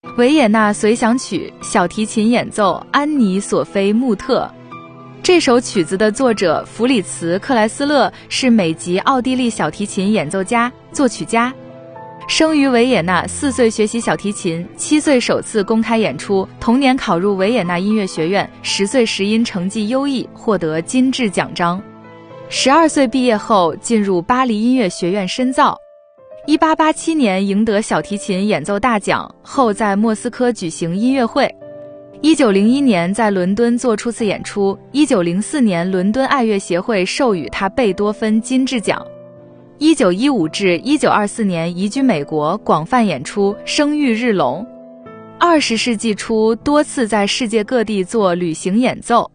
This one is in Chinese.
维也纳随想曲小提琴演奏安妮·索菲·穆特。这首曲子的作者弗里茨·克莱斯勒是美籍奥地利小提琴演奏家、作曲家。生于维也纳，4岁学习小提琴，7岁首次公开演出，同年考入维也纳音乐学院，10岁时因成绩优异获得金质奖章。12岁毕业后进入巴黎音乐学院深造。1887年赢得小提琴演奏大奖，后在莫斯科举行音乐会。1901年在伦敦做初次演出，1904年伦敦爱乐协会授予他贝多芬金质奖。1915至1924年移居美国，广泛演出，声誉日隆。20世纪初多次在世界各地做旅行演奏。